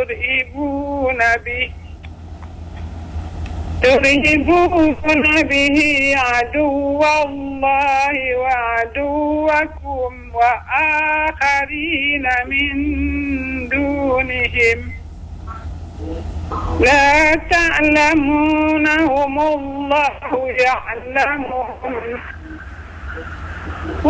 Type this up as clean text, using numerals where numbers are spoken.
ترهبون به عدو الله وعدوكم وآخرين من دونهم لا تعلمونهم الله يعلمهم